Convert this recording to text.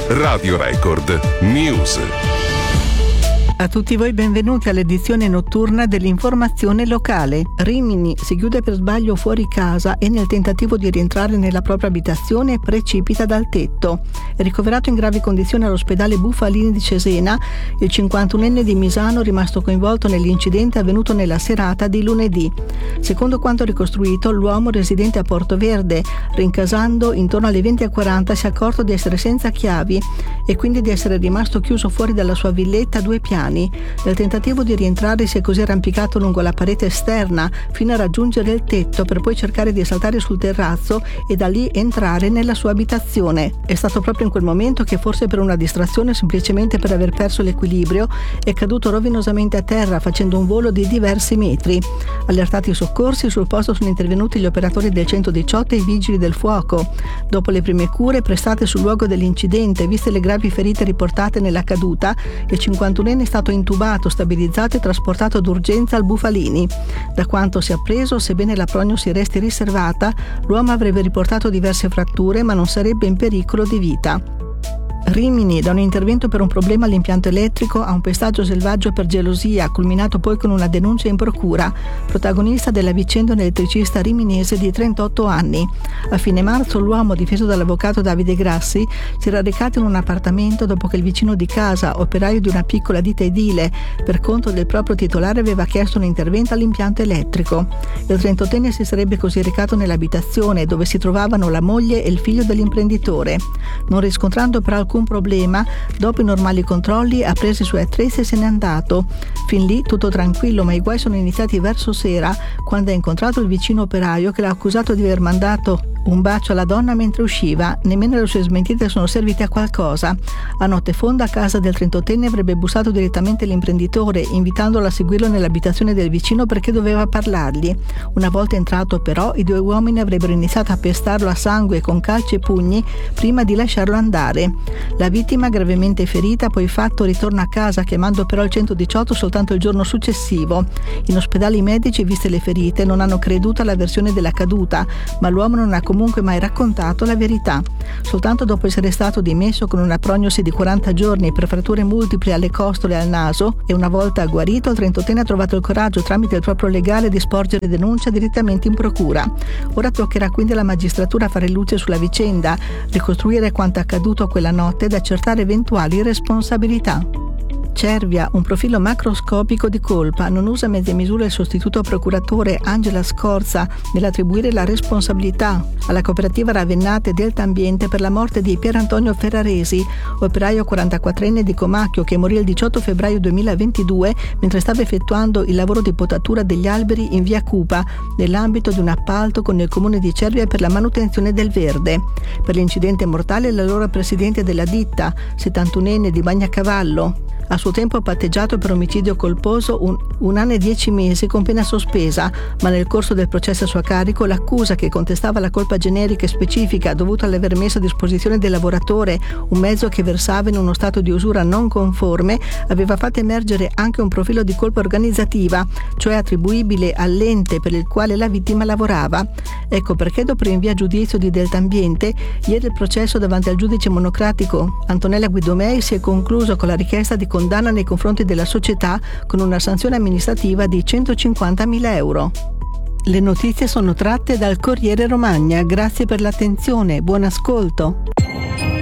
Radio Record News. A tutti voi benvenuti all'edizione notturna dell'informazione locale. Rimini si chiude per sbaglio fuori casa e nel tentativo di rientrare nella propria abitazione precipita dal tetto. È ricoverato in gravi condizioni all'ospedale Bufalini di Cesena il 51enne di Misano rimasto coinvolto nell'incidente avvenuto nella serata di lunedì. Secondo quanto ricostruito, l'uomo residente a Porto Verde, rincasando intorno alle 20:40, si è accorto di essere senza chiavi e quindi di essere rimasto chiuso fuori dalla sua villetta a 2 piani. Nel tentativo di rientrare si è così arrampicato lungo la parete esterna fino a raggiungere il tetto per poi cercare di saltare sul terrazzo e da lì entrare nella sua abitazione. È stato proprio in quel momento che, forse per una distrazione o semplicemente per aver perso l'equilibrio, è caduto rovinosamente a terra facendo un volo di diversi metri. Allertati i soccorsi, sul posto sono intervenuti gli operatori del 118 e i vigili del fuoco. Dopo le prime cure prestate sul luogo dell'incidente, viste le gravi ferite riportate nella caduta, il 51enne è stato intubato, stabilizzato e trasportato d'urgenza al Bufalini. Da quanto si è appreso, sebbene la prognosi resti riservata, l'uomo avrebbe riportato diverse fratture ma non sarebbe in pericolo di vita. Rimini, da un intervento per un problema all'impianto elettrico a un pestaggio selvaggio per gelosia, culminato poi con una denuncia in procura. Protagonista della vicenda un elettricista riminese di 38 anni. A fine marzo l'uomo, difeso dall'avvocato Davide Grassi, si era recato in un appartamento dopo che il vicino di casa, operaio di una piccola ditta edile, per conto del proprio titolare aveva chiesto un intervento all'impianto elettrico. Il 38enne si sarebbe così recato nell'abitazione dove si trovavano la moglie e il figlio dell'imprenditore. Non riscontrando per alcun problema, dopo i normali controlli ha preso i suoi attrezzi e se n'è andato. Fin lì tutto tranquillo, ma i guai sono iniziati verso sera, quando ha incontrato il vicino operaio che l'ha accusato di aver mandato un bacio alla donna mentre usciva. Nemmeno le sue smentite sono servite a qualcosa. A notte fonda, a casa del 38enne avrebbe bussato direttamente l'imprenditore, invitandolo a seguirlo nell'abitazione del vicino perché doveva parlargli. Una volta entrato però, i due uomini avrebbero iniziato a pestarlo a sangue con calci e pugni prima di lasciarlo andare. La vittima, gravemente ferita, poi fatto ritorno a casa, chiamando però il 118 soltanto il giorno successivo. In ospedale i medici, viste le ferite, non hanno creduto alla versione della caduta, ma l'uomo non ha comunque mai raccontato la verità. Soltanto dopo essere stato dimesso con una prognosi di 40 giorni per fratture multiple alle costole e al naso, e una volta guarito, il 38enne ha trovato il coraggio, tramite il proprio legale, di sporgere denuncia direttamente in procura. Ora toccherà quindi alla magistratura fare luce sulla vicenda, ricostruire quanto accaduto quella notte ed accertare eventuali responsabilità. Cervia, un profilo macroscopico di colpa. Non usa mezze misure il sostituto procuratore Angela Scorza nell'attribuire la responsabilità alla cooperativa Ravennate Delta Ambiente per la morte di Pier Antonio Ferraresi, operaio 44enne di Comacchio, che morì il 18 febbraio 2022 mentre stava effettuando il lavoro di potatura degli alberi in via Cupa, nell'ambito di un appalto con il comune di Cervia per la manutenzione del verde. Per l'incidente mortale l'allora presidente della ditta, 71enne di Bagnacavallo, a suo tempo ha patteggiato per omicidio colposo un anno e 10 mesi con pena sospesa, ma nel corso del processo a suo carico l'accusa, che contestava la colpa generica e specifica dovuta all'aver messo a disposizione del lavoratore un mezzo che versava in uno stato di usura non conforme, aveva fatto emergere anche un profilo di colpa organizzativa, cioè attribuibile all'ente per il quale la vittima lavorava. Ecco perché, dopo il rinvio a giudizio di Delta Ambiente, ieri il processo davanti al giudice monocratico Antonella Guidomei si è concluso con la richiesta di condanna nei confronti della società con una sanzione amministrativa di 150.000 euro. Le notizie sono tratte dal Corriere Romagna. Grazie per l'attenzione, buon ascolto.